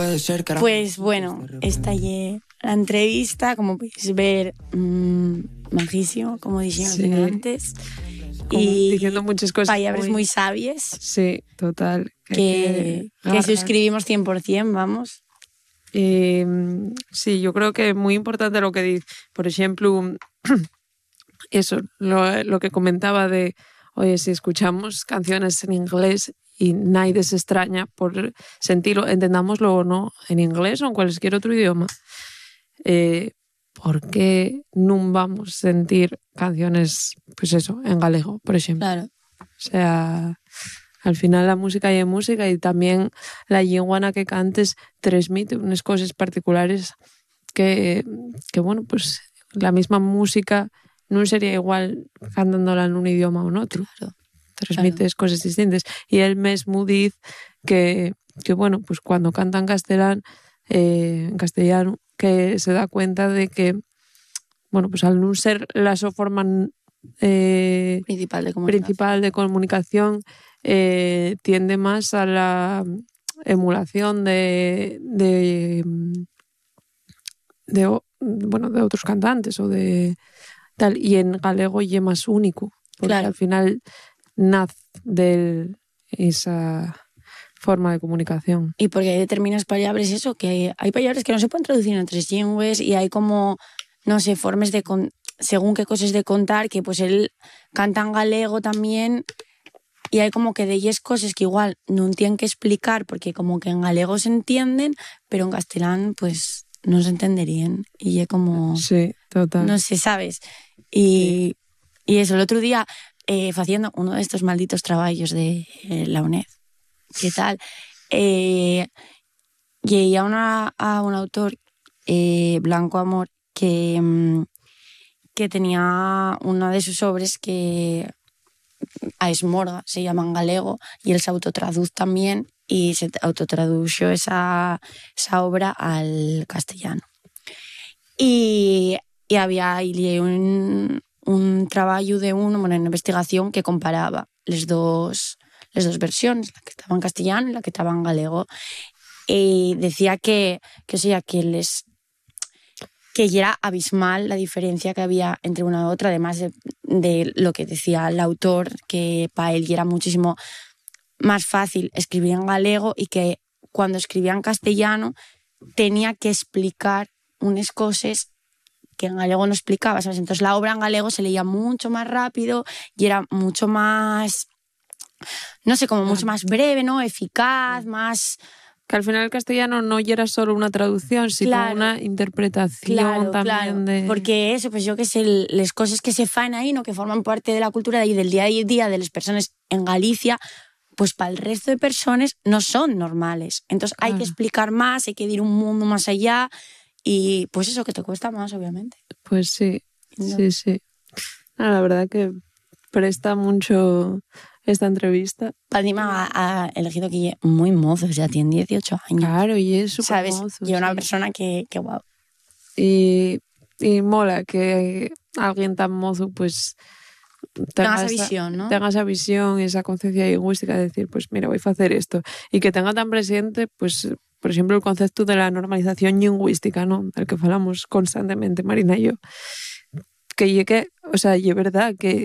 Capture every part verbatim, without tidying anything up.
puede ser que... Pues bueno, esta es la entrevista, como podéis ver, mmm, majísimo, como dijimos sí. antes. Como y diciendo muchas cosas. Palabras muy, muy sabias. Sí, total. Que, que, que suscribimos cien por ciento, vamos. Eh, sí, yo creo que es muy importante lo que dice. Por ejemplo, eso, lo, lo que comentaba de, oye, si escuchamos canciones en inglés y nadie se extraña por sentirlo, entendámoslo o no, en inglés o en cualquier otro idioma, eh, ¿por qué no vamos a sentir canciones, pues eso, en galego, por ejemplo? Claro. O sea, al final la música es música y también la lengua en la que cantes transmite unas cosas particulares que, que, bueno, pues la misma música no sería igual cantándola en un idioma o en otro. Claro. Transmites claro. cosas distintas. Y él mismo dice que, que, bueno, pues cuando canta en castellano, eh, en castellano, que se da cuenta de que, bueno, pues al no ser la su forma eh, principal de comunicación, principal de comunicación eh, tiende más a la emulación de, de, de, bueno, de otros cantantes o de tal, y en galego es más único, porque claro. al final nace de esa forma de comunicación. Y porque hay determinadas palabras, eso, que hay, hay palabras que no se pueden traducir en tres lenguas y hay como, no sé, formas de, con, según qué cosas de contar, que pues él canta en galego también y hay como que de ellas cosas que igual no tienen que explicar porque como que en galego se entienden, pero en castellano pues no se entenderían y es como... Sí, total. No sé, ¿sabes? Y, sí. y eso, el otro día, eh, haciendo uno de estos malditos trabajos de eh, la UNED, ¿qué tal? Eh, llegué a, una, a un autor, eh, Blanco Amor, que, que tenía una de sus obras que a Esmorga se llama en galego y él se autotraduce también y se autotradujo esa, esa obra al castellano. Y, y había ahí un, un trabajo de uno, bueno, una investigación que comparaba las dos, las dos versiones, la que estaba en castellano y la que estaba en galego. Y decía que, que, o sea, que les... que ya era abismal la diferencia que había entre una y otra, además de, de lo que decía el autor, que para él era muchísimo más fácil escribir en galego y que cuando escribía en castellano tenía que explicar unas cosas que en galego no explicaba, ¿sabes? Entonces la obra en galego se leía mucho más rápido y era mucho más, no sé, como mucho más breve, ¿no? Eficaz, más... Que al final el castellano no era solo una traducción, sino claro, una interpretación claro, también claro. de... Porque eso, pues yo que sé, las cosas que se fan ahí, ¿no? Que forman parte de la cultura y del día a día de las personas en Galicia, pues para el resto de personas no son normales. Entonces claro. hay que explicar más, hay que ir un mundo más allá y pues eso que te cuesta más, obviamente. Pues sí, ¿no? sí, sí. No, la verdad que presta mucho... esta entrevista. Padima ha elegido que muy mozo, o sea, tiene dieciocho años. Claro, y es súper ¿sabes? mozo. Y una sí. persona que, que wow. Y, y mola que alguien tan mozo, pues, tenga, tenga esa visión, ¿no? Tenga esa visión, esa conciencia lingüística de decir, pues mira, voy a hacer esto. Y que tenga tan presente, pues, por ejemplo, el concepto de la normalización lingüística, ¿no? Del que hablamos constantemente, Marina y yo. Que llegue, o sea, y es verdad que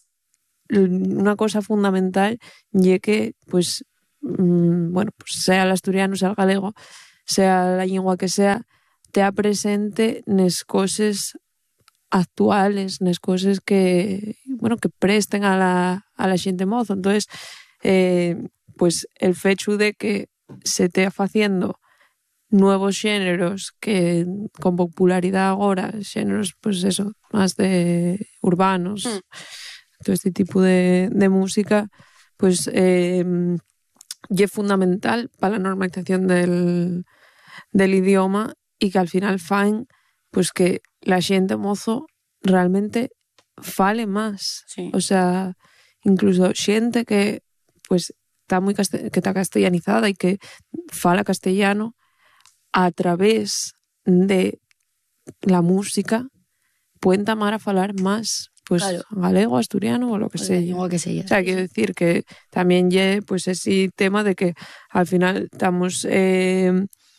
una cosa fundamental y que, pues, mmm, bueno, pues sea el asturiano, sea el galego, sea la lengua que sea, te ha presente nes cosas actuales, nes cosas que, bueno, que presten a la, a la xente mozo. Entonces, eh, pues, el fecho de que se te haciendo nuevos géneros que con popularidad ahora, géneros, pues eso, más de urbanos, mm. todo este tipo de, de música, pues eh, y es fundamental para la normalización del, del idioma y que al final fan pues que la xente mozo realmente fale más. Sí. O sea, incluso xente que pues está muy cast- que está castellanizada y que fala castellano a través de la música pueden tamar a falar más pues claro. galego, asturiano o lo que o sea. O, que sea. O sea, quiero decir que también lle, pues ese tema de que al final estamos eh,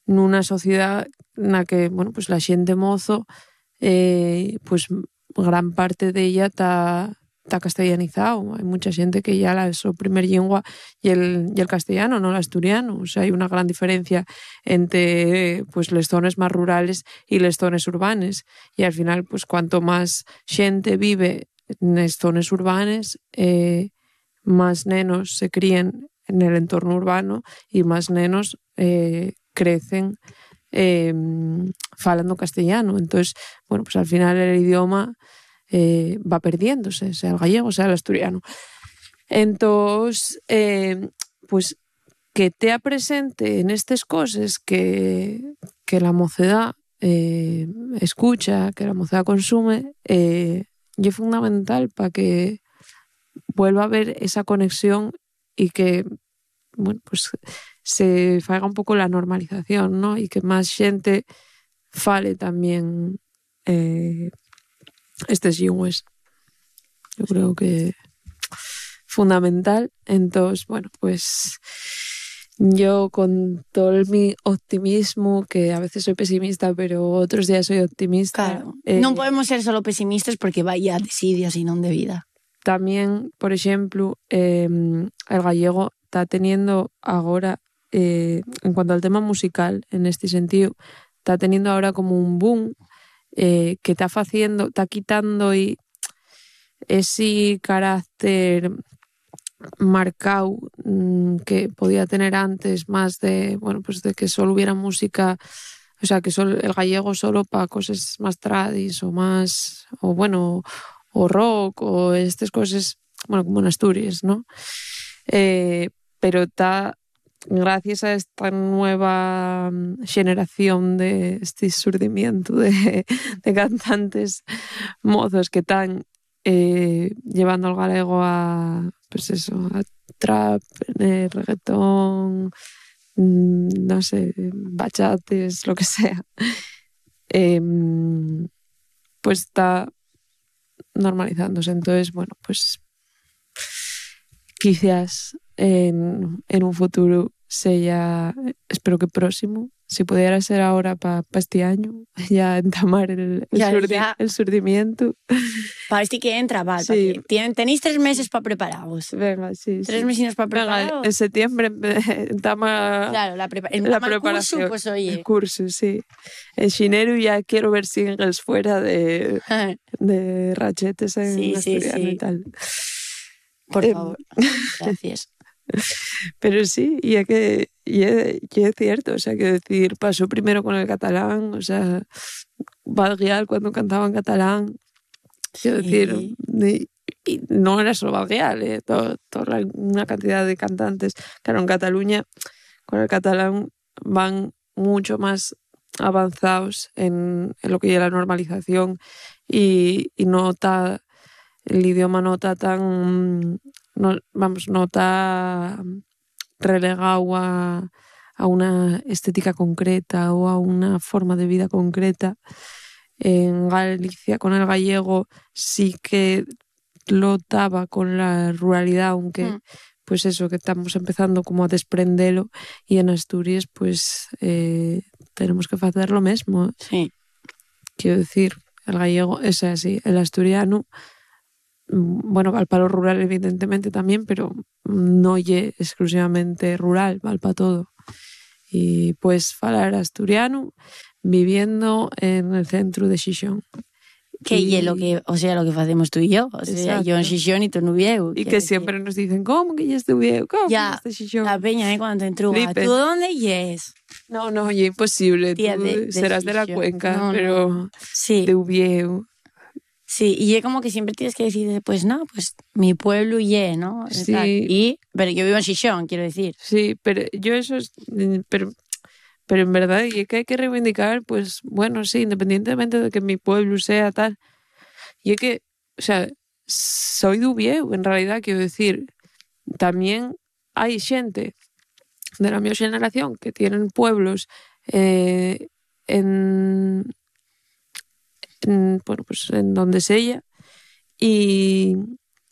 nunha sociedade na que, bueno, pues la xente mozo, eh, pues gran parte della está está castellanizado. Hay mucha gente que ya la su primer lengua y el, y el castellano, no el asturiano. O sea, hay una gran diferencia entre pues les zonas más rurales y les zonas urbanes. Y al final, pues cuanto más xente vive en las zonas urbanas, eh, más nenos se crían en el entorno urbano y más nenos eh, crecen eh, falando castellano. Entonces, bueno, pues al final el idioma Eh, va perdiéndose, sea el gallego, sea el asturiano. Entonces, eh, pues que tea presente en estas cosas que, que la mocedad eh, escucha, que la mocedad consume, eh, y es fundamental para que vuelva a haber esa conexión y que, bueno, pues se haga un poco la normalización, ¿no? Y que más gente fale también eh, estes lingües. Yo creo que fundamental. Entonces, bueno, pues yo con todo mi optimismo, que a veces soy pesimista, pero otros días soy optimista. Claro, eh, non podemos ser solo pesimistas porque vaya desidias e non de vida. También, por ejemplo, eh, el gallego está teniendo ahora, eh, en cuanto al tema musical, en este sentido, está teniendo ahora como un boom Eh, que está haciendo, está quitando y ese carácter marcado mmm, que podía tener antes, más de, bueno, pues de que solo hubiera música, o sea, que solo, el gallego solo para cosas más tradis o más, o bueno, o rock o estas cosas, bueno, como en Asturias, ¿no? Eh, pero está gracias a esta nueva generación de este surdimiento de, de cantantes mozos que están eh, llevando al galego a, pues eso, a trap, eh, reggaetón, no sé, bachates, lo que sea, eh, pues está normalizándose. Entonces, bueno, pues quizás en, en un futuro sea, espero que próximo, si pudiera ser ahora para pa este año, ya entamar el, el, ya, surdi, ya. el surdimiento. Para este que entra, vale. Sí. Que tien, tenéis tres meses para prepararos. Venga, sí. Tres sí. meses para prepararos. Venga, en septiembre entama claro, la, prepa la preparación. El curso, pues oye. El curso, sí. En xinero ya quiero ver singles fuera de, de rachetes en sí, asturiano sí, sí. y tal. Por eh, favor, gracias. Pero sí, y es que y es, y es cierto, o sea, que decir, pasó primero con el catalán, o sea, Valguial cuando cantaba en catalán, quiero sí. decir, y, y no era solo Valguial, eh, todo, toda una cantidad de cantantes, claro, en Cataluña con el catalán van mucho más avanzados en, en lo que es la normalización y, y no está, el idioma no está tan, no, vamos, no está relegado a, a una estética concreta o a una forma de vida concreta. En Galicia con el gallego sí que lo estaba con la ruralidad, aunque mm. pues eso, que estamos empezando como a desprendelo, y en Asturias pues eh, tenemos que hacer lo mismo. Sí. Quiero decir, el gallego es así, el asturiano, bueno, va para lo rural evidentemente también, pero no es exclusivamente rural, va para todo. Y pues falar asturiano viviendo en el centro de Xixón. Que y... lo que, o sea, lo que hacemos tú y yo, o sea, exacto. Yo en Xixón y tú en Uvieu. Y que decir. Siempre nos dicen, ¿cómo que ya es de Uvieu? ¿Cómo ya, que es de Xixón? La peña, ¿eh? Cuando te entruga, ¿tú dónde yes? No, no, oye, imposible, Tía, tú de, de serás Xixón. De la Cuenca, no, pero no. Sí. De Uvieu. Sí, y es como que siempre tienes que decir, pues no, pues mi pueblo y, ¿no? Sí. Y, pero yo vivo en Xixón, quiero decir. Sí, pero yo eso es, pero, pero en verdad, y es que hay que reivindicar, pues, bueno, sí, independientemente de que mi pueblo sea tal, y es que, o sea, soy de Uvieu, en realidad, quiero decir, también hay gente de la mi generación que tienen pueblos eh, en... En, bueno, pues en donde sea, y,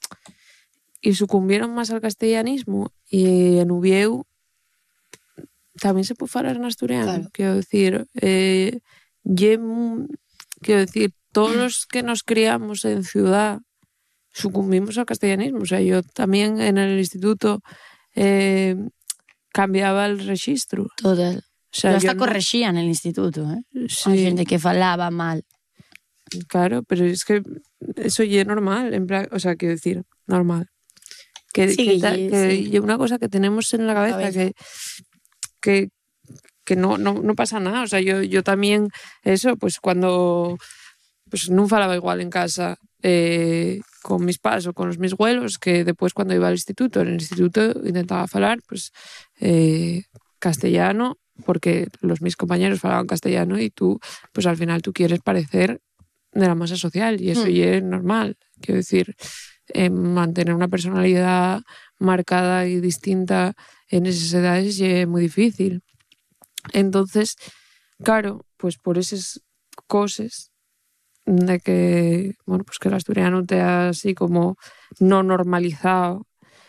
y sucumbieron más al castellanismo, y en Uvieu tamén se pode falar en asturiano. Claro. Quero decir, eh, lle, quero decir, todos los que nos criamos en ciudad sucumbimos al castellanismo. O sea, yo también en el instituto eh, cambiaba el registro. Total. O sea, yo hasta yo no- correxía en el instituto, ¿eh? Sí. Hay xente que falaba mal. Claro, pero es que eso ya es normal, en plan, o sea, quiero decir, normal. Que, Sí, que, ta- que- que sí. y una cosa que tenemos en la cabeza, cabeza. que, que, que no, no, no pasa nada. O sea, yo, yo también, eso, pues cuando pues no falaba igual en casa eh, con mis padres o con los mis abuelos que después cuando iba al instituto. En el instituto intentaba falar, pues, eh, castellano, porque los mis compañeros falaban castellano y tú, pues al final tú quieres parecer de la masa social y eso Hmm. ya es normal. Quiero decir, eh, mantener una personalidad marcada y distinta en esas edades ya es muy difícil. Entonces, claro, pues por esas cosas de que, bueno, pues que el asturiano te ha así como no normalizado,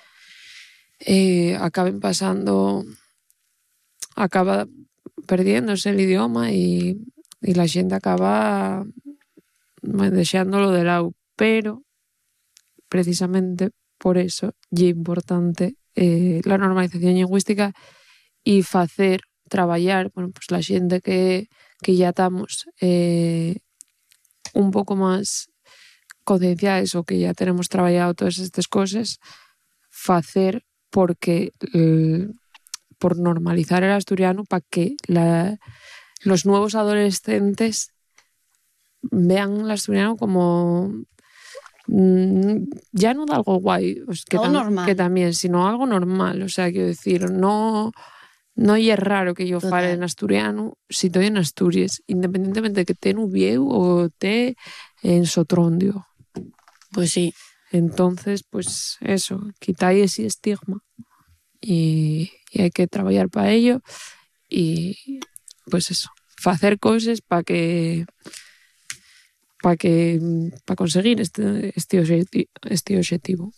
eh, acaben pasando, acaba perdiéndose el idioma y, y la gente acaba deseándolo de lado. Pero precisamente por eso es importante eh, la normalización lingüística y facer, traballar, bueno, pues la xente que, que ya estamos eh, un pouco máis concienciados o que ya tenemos traballado todas estas cosas, facer porque eh, por normalizar el asturiano para que la, los nuevos adolescentes vean el asturiano como mm, ya no de algo guay, pues, que, Algo tam- normal. que también, sino algo normal. O sea, quiero decir, no, no es raro que yo Total. fale en asturiano si estoy en Asturias, independientemente de que esté en Uvieu o esté en Sotrondio. Pues sí. Entonces, pues eso, quitar ese estigma y, y hay que trabajar para ello y pues eso, hacer cosas para que para que para conseguir este, este, objeti- este objetivo.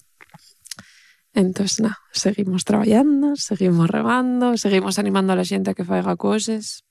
Entonces, nada, seguimos trabajando, seguimos remando, seguimos animando a la gente a que faga cosas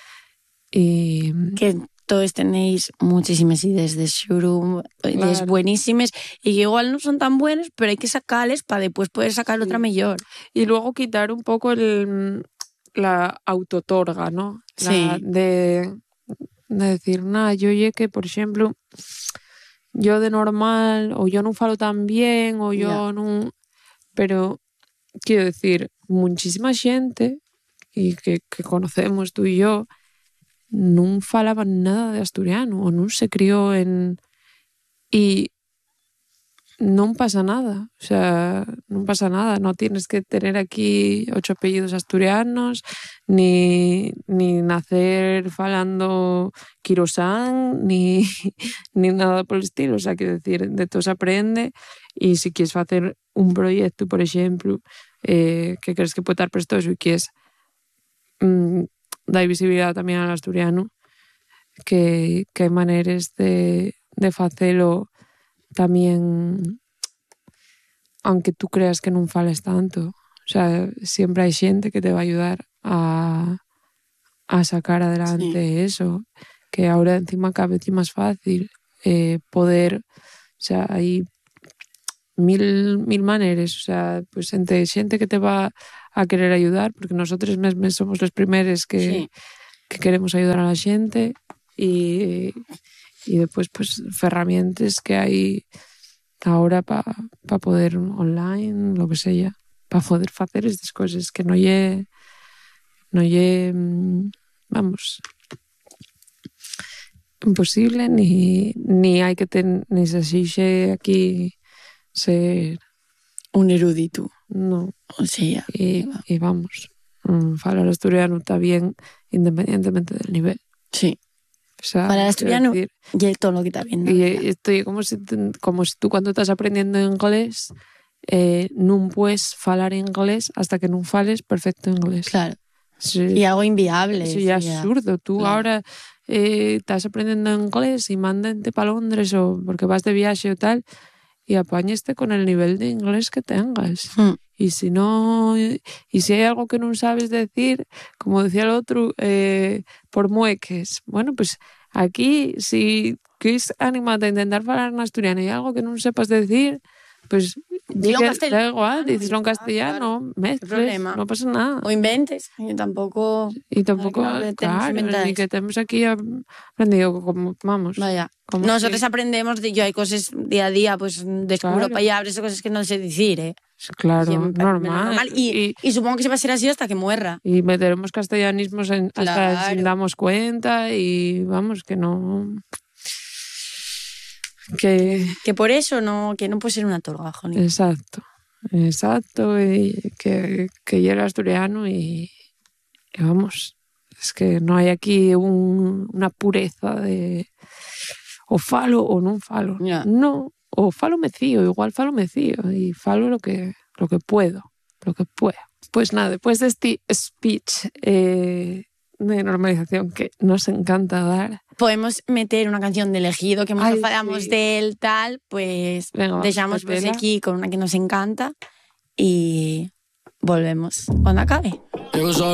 y Que todos tenéis muchísimas ideas de showroom, ideas Claro. buenísimas y que igual no son tan buenas, pero hay que sacarles para después poder sacar Sí. otra mejor. y luego quitar un poco el, la autotorga, ¿no? La Sí. de, de decir, nada, yo oye que, por ejemplo, yo de normal, o yo no falo tan bien, o yo Ya. no... Pero, quiero decir, muchísima gente, y que, que conocemos tú y yo, no falaban nada de asturiano, o no se crió en... Y no pasa nada, o sea, no pasa nada, no tienes que tener aquí ocho apellidos asturianos, ni, ni nacer falando quirosán, ni, ni nada por el estilo, o sea, quiero decir, de todo se aprende y si quieres hacer un proyecto, por ejemplo, eh, que crees que puede estar prestoso y quieres mm, dar visibilidad también al asturiano, que, que hay maneras de, de facelo también, aunque tú creas que no fales tanto, o sea, siempre hay gente que te va a ayudar a, a sacar adelante eso, que ahora encima cada vez es más fácil eh, poder, o sea, hay mil, mil maneras, o sea, pues entre gente que te va a querer ayudar, porque nosotros mismos somos los primeros que, Sí. que queremos ayudar a la gente y, y después pues herramientas que hay ahora para pa poder online, lo que sea, para poder hacer estas cosas que no lle no lle vamos imposible ni ni hay que ten, ni se exixe aquí ser Un erudito. no O sea, y, y vamos mm, falar asturiano está bien independientemente del nivel. sí. O sea, Para el quiero asturiano, decir, y es todo lo que está viendo. y estoy como si, como si tú cuando estás aprendiendo inglés eh, no puedes falar inglés hasta que no fales perfecto inglés. Claro. Sí, Y algo inviable. eso ya sí, es absurdo. Tú claro. ahora eh, estás aprendiendo inglés y mándate para Londres o porque vas de viaje o tal y apáñeste con el nivel de inglés que tengas. Mm. Y si no, y si hay algo que non sabes decir, como decía el otro, eh, por mueques. Bueno, pues aquí, si quis animarte a intentar falar en asturiano y algo que non sepas decir, pues Dilo en da igual, dices en castellano, claro. mezcles, no pasa nada. O inventes, yo tampoco... Y tampoco, no claro, ni que tenemos aquí aprendido como, vamos. Vaya, como nosotros que... aprendemos, de, yo hay cosas día a día, pues descubro claro. palabras o cosas que no sé decir, ¿eh? Claro, Siempre, normal. normal. Y, y, y supongo que se va a ser así hasta que muera. Y meteremos castellanismos en, claro. hasta sin damos cuenta y vamos, que no... Que, que por eso no, que no puede ser una torga, jolín. Exacto, exacto, y que, que yo era asturiano y, y vamos, es que no hay aquí un, una pureza de o falo o no falo, yeah. no, o falo mecío, igual falo mecío y falo lo que, lo que puedo, lo que puedo. Pues nada, después de este speech eh, de normalización que nos encanta dar, podemos meter una canción de elegido que hemos falamos sí. del tal, pues venga, dejamos pues aquí con una que nos encanta y volvemos cuando acabe.